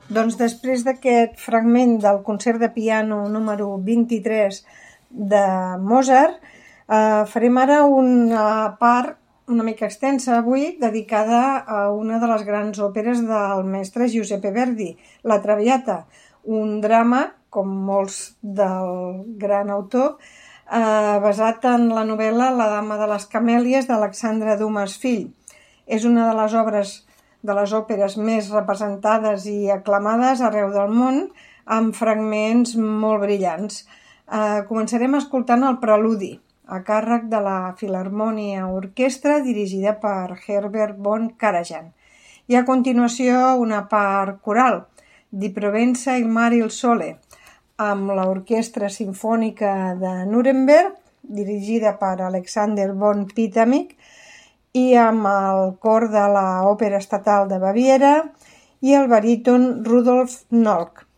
Doncs després d'aquest fragment del concert de piano número 23 de Mozart, farem ara una part una mica extensa avui dedicada a una de les grans òperes del mestre Giuseppe Verdi, La Traviata, un drama, com molts del gran autor, basat en la novel·la La dama de les camèlies d'Alexandre Dumas fill. És una de les obres de les òperes més representades i aclamades arreu del món, amb fragments molt brillants. Començarem escoltant el preludi, a càrrec de la Filharmonia Orquestra, dirigida per Herbert von Karajan. I a continuació una part coral, Di Provenza il mare il sole, amb l'Orquestra Simfònica de Nuremberg, dirigida per Alexander von Pitamick, i amb el cor de l'Òpera Estatal de Baviera i el baríton Rudolf Nolk.